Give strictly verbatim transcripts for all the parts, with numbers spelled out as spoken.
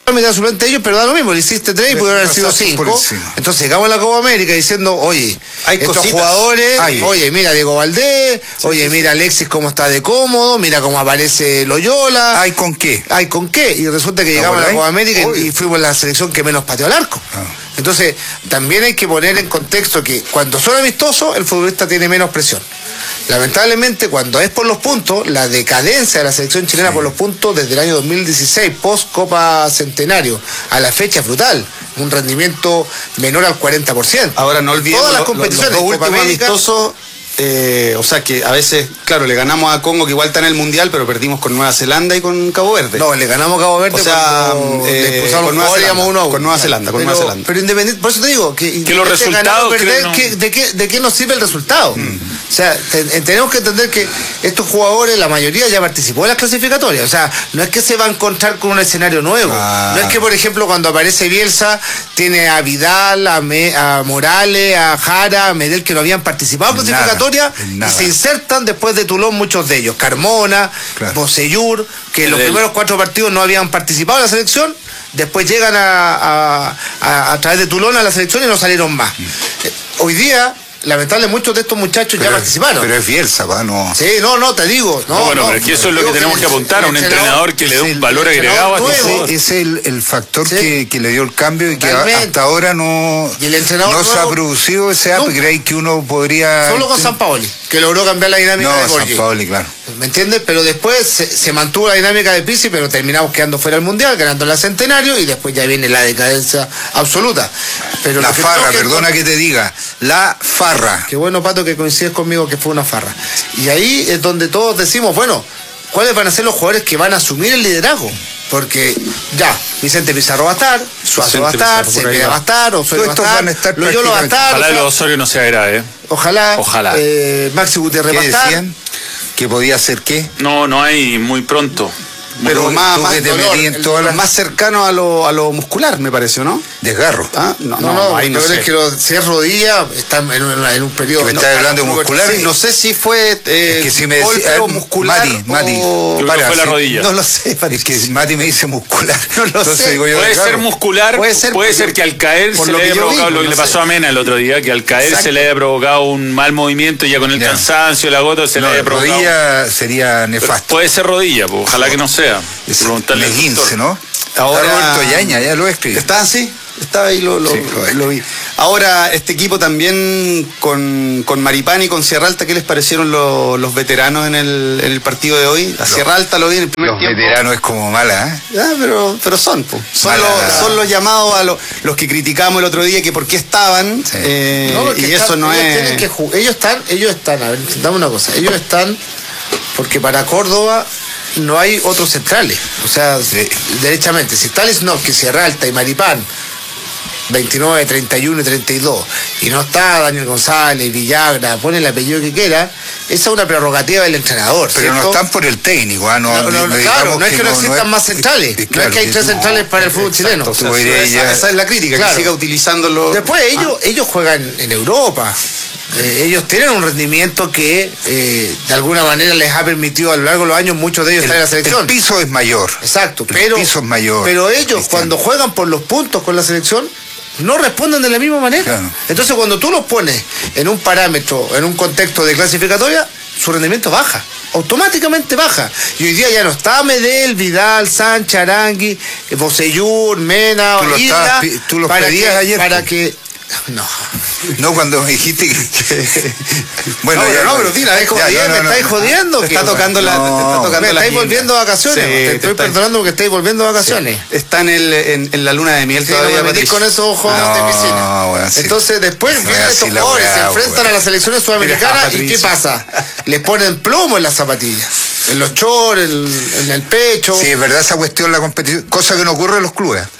mitad suplente ellos, pero da lo mismo, le hiciste tres y pudieron haber sido cinco. Entonces llegamos a la Copa América diciendo, oye, hay estos cositas, jugadores, hay. Oye, mira Diego Valdés, sí, oye, sí, mira Alexis cómo está de cómodo, mira cómo aparece Loyola. ¿Hay con qué? ¿Hay con qué? Y resulta que llegamos a la Copa América y, y fuimos la selección que menos pateó al arco. Ah. Entonces, también hay que poner en contexto que cuando son amistosos, el futbolista tiene menos presión. Lamentablemente, cuando es por los puntos, la decadencia de la selección chilena sí. por los puntos desde el año dos mil dieciséis, post Copa Centenario, a la fecha es brutal. Un rendimiento menor al cuarenta por ciento. Ahora no olvidemos todas las competiciones, los, los dos últimos amistosos. Eh, o sea que a veces, claro, le ganamos a Congo, que igual está en el Mundial, pero perdimos con Nueva Zelanda y con Cabo Verde. No, le ganamos a Cabo Verde, o sea, eh, con, Nueva Zelanda, uno, con Nueva Zelanda, con pero, Nueva Zelanda. Pero independiente, por eso te digo, que, que los resultados perder, no... que, de, qué, ¿de qué nos sirve el resultado? Mm. O sea, te, tenemos que entender que estos jugadores, la mayoría ya participó en las clasificatorias. O sea, no es que se va a encontrar con un escenario nuevo. Ah. No es que, por ejemplo, cuando aparece Bielsa, tiene a Vidal, a, Me, a Morales, a Jara, a Medel, que no habían participado en clasificatorias, y se insertan después de Toulon muchos de ellos. Carmona, claro. Bocellur, que en los primeros cuatro partidos no habían participado en la selección, después llegan a, a, a, a través de Toulon a la selección y no salieron más. Mm. Eh, hoy día, lamentablemente, muchos de estos muchachos pero ya participaron. Pero es Bielsa, ¿va? No. Sí, no, no, te digo. No, no, bueno, no, pero es que eso es lo que tenemos que que apuntar a un entrenador que le dé un valor agregado a todo. Es el, el factor sí. que, que le dio el cambio y que Realmente. hasta ahora no, ¿Y el entrenador no nuevo? se ha producido ese upgrade que uno podría... Solo con Sampaoli, que logró cambiar la dinámica no, de Borgi. Sampaoli, claro. ¿Me entiendes? Pero después se, se mantuvo la dinámica de Pizzi, pero terminamos quedando fuera del Mundial, ganando la Centenario, y después ya viene la decadencia absoluta. Pero la farra, que perdona que te diga, la farra. Qué bueno, Pato, que coincides conmigo que fue una farra. Y ahí es donde todos decimos, bueno, ¿cuáles van a ser los jugadores que van a asumir el liderazgo? Porque ya, Vicente Pizarro va a estar, Suazo va a estar, Cepeda va a estar, Osorio va a estar, van a estar Loyola va a estar. Ojalá los Osorio no sea grave. Ojalá. Ojalá. Eh, Maxi Gutiérrez va a estar. ¿Decían? ¿Que podía ser qué? No, no hay muy pronto. Pero tú, más, tú más, que te dolor, metí en todas las... más cercano a lo, a lo muscular, me pareció, ¿no? Desgarro. ¿Ah? No, no, no, no, ahí no sé. sé. Es que lo, si es rodilla, está en, en, en un periodo... ¿Me no, estás hablando de muscular? Sí, no sé si fue eh, es que si me golpe decía, o muscular Mati, Mati, o... Para, fue la rodilla. No lo sé, es que Mati me dice muscular. No lo Entonces, sé. Digo yo, puede claro. ser muscular, puede ser, puede ser que al caer se le haya provocado lo que le pasó a Mena el otro día, que al caer Exacto. se le haya provocado un mal movimiento y ya con el ya. cansancio, la gota se no, le haya provocado. Rodilla sería nefasto. Pero puede ser rodilla, pues, ojalá que no sea. Preguntarle al quince, ¿no? Ahora Roberto Yaña, ya lo escribí. ¿Está así? Estaba ahí, lo, lo, sí, lo vi. Ahora, este equipo también con, con Maripán y con Sierra Alta, ¿qué les parecieron lo, los veteranos en el, en el partido de hoy? A Sierra Alta lo vi en el primer los tiempo. Los veteranos es como mala, ¿eh? Ah, pero, pero son, po. Son, mala, los, son los llamados a lo, los que criticamos el otro día, que por qué estaban, sí. eh, no, y eso están, no ellos es... Que ellos están, ellos están, a ver, dame una cosa, ellos están porque para Córdoba no hay otros centrales, o sea, sí. derechamente, si está Lisnovsky, Sierra Alta y Maripán, veintinueve, treinta y uno y treinta y dos, y no está Daniel González, Villagra, pone el apellido que quiera, esa es una prerrogativa del entrenador. Pero ¿cierto? no están por el técnico, ¿eh? no, no, no, no, claro, no es que no, no existan no es, más centrales, es, claro, no es que hay tres centrales para el fútbol chileno. O sea, esa, esa es la crítica, claro. que siga utilizándolo. Después ellos, ah. ellos juegan en Europa. Eh, ellos tienen un rendimiento que eh, de alguna manera les ha permitido a lo largo de los años muchos de ellos el, estar en la selección. El piso es mayor. Exacto, el pero, piso es mayor, pero ellos Cristian. Cuando juegan por los puntos con la selección no responden de la misma manera. Claro. Entonces cuando tú los pones en un parámetro, en un contexto de clasificatoria, su rendimiento baja, automáticamente baja. Y hoy día ya no está Medel, Vidal, Sánchez, Arangui, Bocellur, Mena, tú lo Isla, estabas, tú los para pedías que, ayer. Para que No. No, cuando me dijiste que... Bueno, no, ya, no, pero tira, es ya, no, no, me estáis no, jodiendo. Te está tocando la... No, te está tocando me la estáis volviendo de vacaciones. Sí, te estoy perdonando porque estáis volviendo de vacaciones. Sí. Está en, el, en, en la luna de miel sí, todavía. No me metís con esos ojos no, de piscina. Bueno, sí. Entonces después no, vienen estos jugadores, se enfrentan bueno. a las selecciones sudamericanas y ¿qué pasa? Les ponen plomo en las zapatillas. En los chores, en, en el pecho. Sí, es verdad esa cuestión, la competición, cosa que no ocurre en los clubes.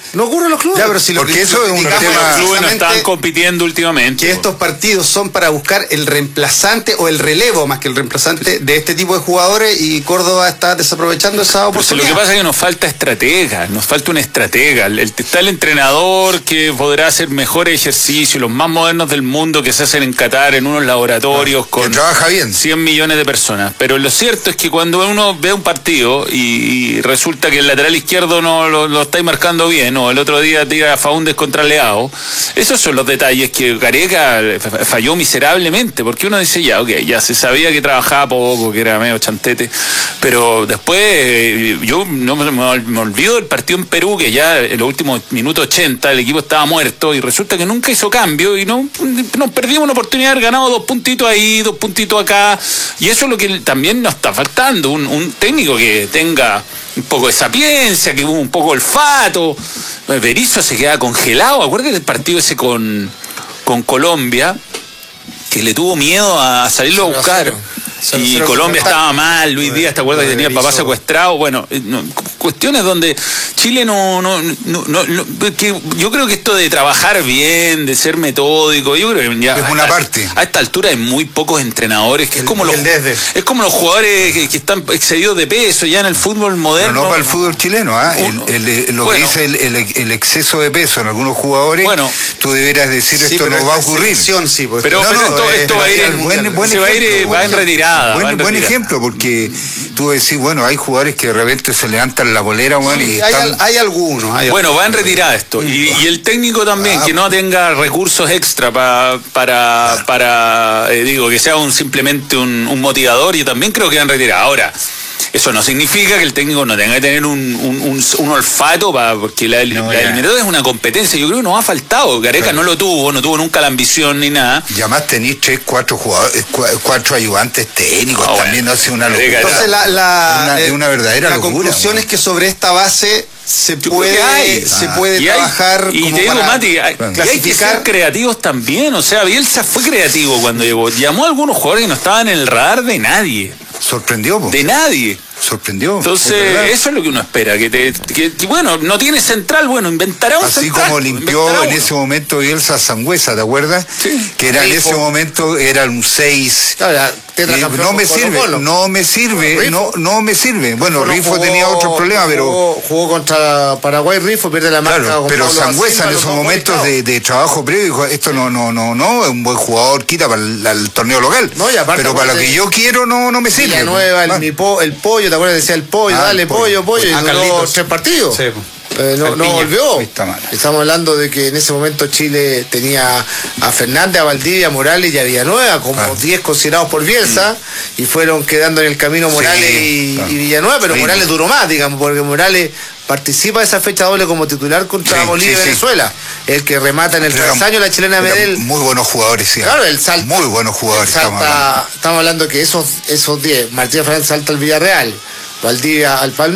No ocurre en los clubes. Ya, pero si Porque eso es un tema... Los clubes no están compitiendo últimamente. Que estos partidos son para buscar el reemplazante o el relevo, más que el reemplazante de este tipo de jugadores, y Córdoba está desaprovechando esa oportunidad. Lo que pasa es que nos falta estratega, nos falta un estratega. El, está el entrenador que podrá hacer mejores ejercicios, los más modernos del mundo que se hacen en Qatar, en unos laboratorios que con trabaja bien. cien millones de personas. Pero lo cierto es que cuando uno ve un partido y, y resulta que el lateral izquierdo no lo, lo estáis marcando bien, o el otro día tira a Faúndez contra Leao, esos son los detalles que Gareca falló miserablemente, porque uno dice ya, ok, ya se sabía que trabajaba poco, que era medio chantete, pero después yo no me, me olvido del partido en Perú, que ya en los últimos minutos ochenta el equipo estaba muerto y resulta que nunca hizo cambio y no nos perdimos una oportunidad de haber ganado dos puntitos ahí, dos puntitos acá, y eso es lo que también nos está faltando, un, un técnico que tenga un poco de sapiencia, que hubo un poco de olfato. Berizzo se queda congelado. Acuérdate del partido ese con, con Colombia, que le tuvo miedo a salirlo a buscar. Y Colombia estaba mal, Luis Díaz, ¿te acuerdas que tenía el papá secuestrado? Bueno, no, cuestiones donde Chile no, no, no, no, no que yo creo que esto de trabajar bien, de ser metódico, yo creo que ya es una parte. A esta altura hay muy pocos entrenadores, que el, es como los es como los jugadores que, que están excedidos de peso ya en el fútbol moderno. Pero no para el fútbol chileno, ¿eh? Uno, el, el, lo bueno, que dice el, el, el exceso de peso en algunos jugadores, bueno, tú deberás decir sí, esto no va a ocurrir. Sí, pues, pero, no, pero no, esto, es, esto va a ir en, buen, buen se va a ir, ejemplo, va en retirada. Buen, va en buen retirada. ejemplo, porque tú decís, bueno, hay jugadores que de repente se levantan la bolera, bueno, sí, y hay, están... hay algunos. Hay bueno, algunos. va en retirada esto. Y, y el técnico también, ah, que no tenga recursos extra pa, para, ah. para eh, digo, que sea un simplemente un, un motivador, yo también creo que va en retirada. Ahora, eso no significa que el técnico no tenga que tener un, un, un, un olfato, para porque la, no, la eliminatoria es una competencia. Yo creo que nos ha faltado. Gareca claro. no lo tuvo, no tuvo nunca la ambición ni nada. Y además tenéis tres, cuatro jugadores, cuatro ayudantes técnicos, ah, también bueno. hace una locura. Entonces la, la, una, eh, una verdadera la locura. La conclusión bueno. es que sobre esta base se Yo puede, hay, se ah, puede y trabajar hay, y como te digo, para Mati, hay, y hay que ser creativos también. O sea, Bielsa fue creativo cuando llegó. Llamó a algunos jugadores que no estaban en el radar de nadie. Sorprendió, po. De nadie. Sorprendió. Entonces, eso es lo que uno espera. Que, te, que, que bueno, no tiene central, bueno, inventará un Así central. Así como limpió en ese momento Bielsa Sangüesa, ¿te acuerdas? Sí. Que era Rifo. En ese momento era un seis. Claro, eh, no me sirve, Colo -Colo. no me sirve, no, no me sirve. Bueno, Rifo, Rifo jugó, tenía otros problemas, pero. Jugó, jugó contra Paraguay, Rifo, pierde la marca. Claro, pero Sangüesa en esos momentos de, de trabajo previo dijo: esto no, no, no, no, es un buen jugador, quita para el, el torneo local. No, y aparte, pero para lo que yo quiero no, no me sirve. Villanueva, el, mi po, el pollo, ¿te acuerdas? Decía el pollo. Ah, dale, pollo, pollo, y duró tres partidos. Sí. Eh, no, no volvió. Estamos hablando de que en ese momento Chile tenía a Fernández, a Valdivia, a Morales y a Villanueva como ah. diez considerados por Bielsa mm. y fueron quedando en el camino Morales sí, y, ah. y Villanueva, pero sí. Morales duró más, digamos, porque Morales participa de esa fecha doble como titular contra sí, Bolivia y sí, Venezuela. Sí. El que remata en el travesaño la chilena Medel. Muy buenos jugadores, sí. Claro, el salta. Muy buenos jugadores. Salta, estamos, hablando. estamos hablando que esos esos diez, Martínez Fernández salta al Villarreal, Valdivia al Palmeiras.